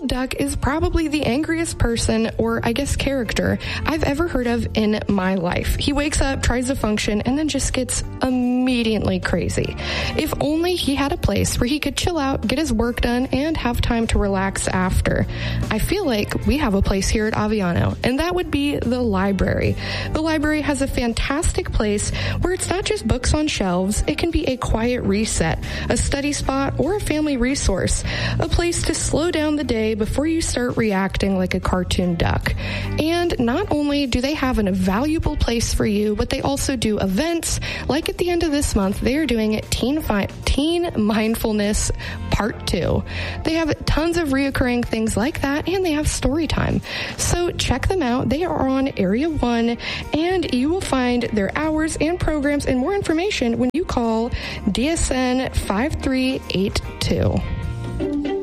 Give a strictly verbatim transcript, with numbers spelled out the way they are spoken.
Duck is probably the angriest person, or I guess character, I've ever heard of in my life. He wakes up, tries to function, and then just gets immediately crazy. If only he had a place where he could chill out, get his work done, and have time to relax after. I feel like we have a place here at Aviano, and that would be the library. The library has a fantastic place where it's not just books on shelves, it can be a quiet reset, a study spot, or a family resource, a place to slow down the day before you start reacting like a cartoon duck. And not only do they have an valuable place for you, but they also do events. Like at the end of this month, they are doing Teen, Fi- Teen Mindfulness Part two. They have tons of reoccurring things like that, and they have story time. So check them out. They are on Area one, and you will find their hours and programs and more information when you call D S N five three eight two.